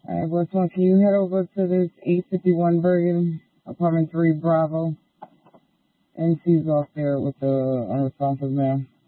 Alright, what's one? Can you head over to this 851 Bergen, apartment 3 Bravo? NC's off there with the unresponsive man.